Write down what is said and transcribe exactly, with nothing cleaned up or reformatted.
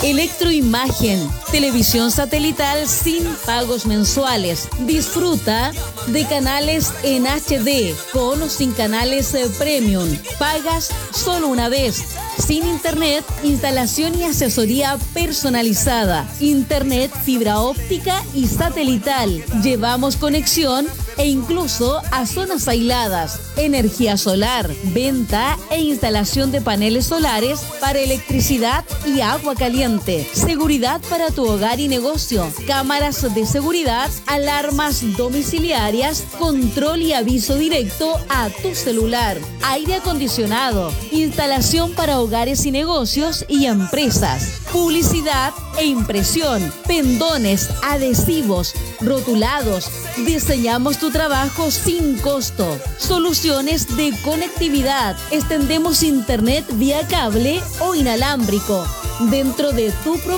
Electroimagen, televisión satelital sin pagos mensuales. Disfruta de canales en H D con o sin canales eh, premium. Pagas solo una vez. Sin internet, instalación y asesoría personalizada. Internet, fibra óptica y satelital. Llevamos conexión e incluso a zonas aisladas. Energía solar, venta e instalación de paneles solares para electricidad y agua caliente. Seguridad para tu hogar y negocio. Cámaras de seguridad, alarmas domiciliarias, control y aviso directo a tu celular. Aire acondicionado, instalación para hogares y negocios y empresas. Publicidad e impresión, pendones, adhesivos, rotulados. Diseñamos tu trabajo sin costo. Soluciones de conectividad. Extendemos internet vía cable o inalámbrico dentro de tu propiedad.